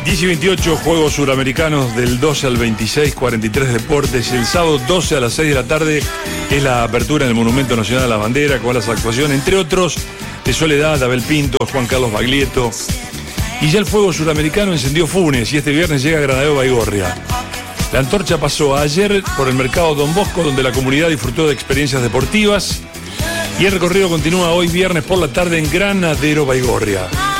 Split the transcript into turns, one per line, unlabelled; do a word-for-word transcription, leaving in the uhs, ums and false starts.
diez y veintiocho, Juegos Suramericanos del doce al veintiséis, cuarenta y tres deportes. El sábado doce a las seis de la tarde es la apertura en el Monumento Nacional a la Bandera, con las actuaciones, entre otros, de Soledad, Abel Pinto, Juan Carlos Baglietto. Y ya el Fuego Suramericano encendió Funes y este viernes llega a Granadero Baigorria. La antorcha pasó ayer por el mercado Don Bosco, donde la comunidad disfrutó de experiencias deportivas. Y el recorrido continúa hoy viernes por la tarde en Granadero Baigorria.